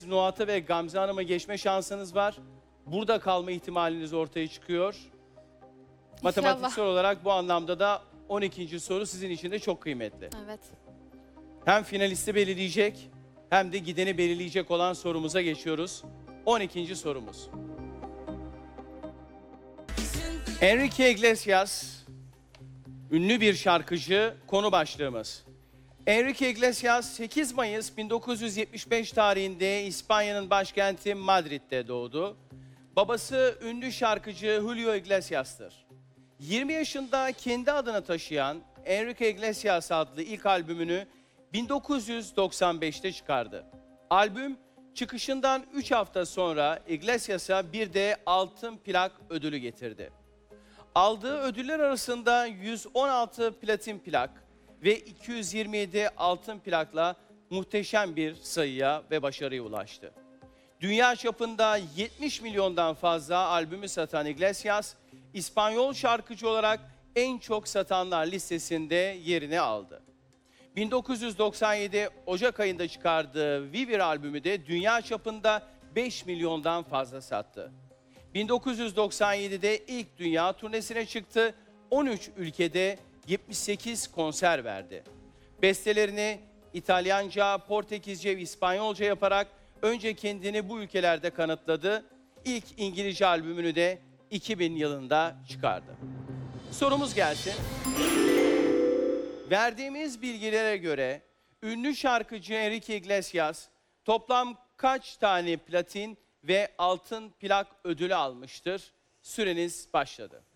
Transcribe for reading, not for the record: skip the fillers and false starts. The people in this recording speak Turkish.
Nuhat'a ve Gamze Hanım'a geçme şansınız var. Burada kalma ihtimaliniz ortaya çıkıyor. Matematiksel olarak bu anlamda da 12. soru sizin için de çok kıymetli. Evet. Hem finalisti belirleyecek hem de gideni belirleyecek olan sorumuza geçiyoruz. 12. sorumuz. Enrique Iglesias, ünlü bir şarkıcı, konu başlığımız. Enrique Iglesias 8 Mayıs 1975 tarihinde İspanya'nın başkenti Madrid'de doğdu. Babası ünlü şarkıcı Julio Iglesias'tır. 20 yaşında kendi adını taşıyan Enrique Iglesias adlı ilk albümünü 1995'te çıkardı. Albüm çıkışından 3 hafta sonra Iglesias'a bir de altın plak ödülü getirdi. Aldığı ödüller arasında 116 platin plak ve 227 altın plakla muhteşem bir sayıya ve başarıya ulaştı. Dünya çapında 70 milyondan fazla albümü satan Iglesias, İspanyol şarkıcı olarak en çok satanlar listesinde yerini aldı. 1997 Ocak ayında çıkardığı Vivir albümü de dünya çapında 5 milyondan fazla sattı. 1997'de ilk dünya turnesine çıktı, 13 ülkede 78 konser verdi. Bestelerini İtalyanca, Portekizce ve İspanyolca yaparak önce kendini bu ülkelerde kanıtladı. İlk İngilizce albümünü de 2000 yılında çıkardı. Sorumuz gelsin. Verdiğimiz bilgilere göre ünlü şarkıcı Enrique Iglesias toplam kaç tane platin ve altın plak ödülü almıştır? Süreniz başladı.